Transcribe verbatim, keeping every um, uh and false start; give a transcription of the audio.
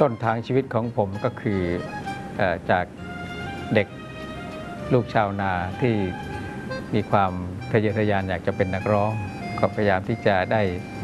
ต้นทางชีวิตของผมก็คือจากเด็กลูกชาวนาที่มีความทะเยอทะยานอยากจะเป็นนักร้องก็พยายามที่จะได้